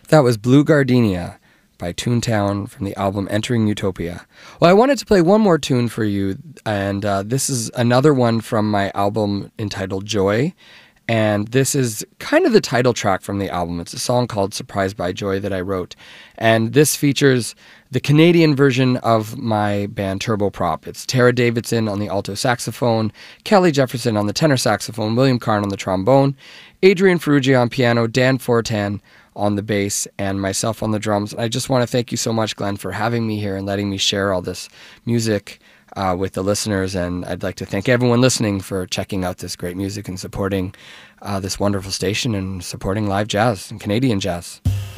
That was Blue Gardenia by Toontown from the album Entering Utopia. Well, I wanted to play one more tune for you, and this is another one from my album entitled Joy. And this is kind of the title track from the album. It's a song called Surprised by Joy that I wrote. And this features the Canadian version of my band Turboprop. It's Tara Davidson on the alto saxophone, Kelly Jefferson on the tenor saxophone, William Karn on the trombone, Adrian Ferrugia on piano, Dan Fortan on the bass, and myself on the drums. I just want to thank you so much, Glenn, for having me here and letting me share all this music with the listeners. And I'd like to thank everyone listening for checking out this great music and supporting this wonderful station and supporting live jazz and Canadian jazz.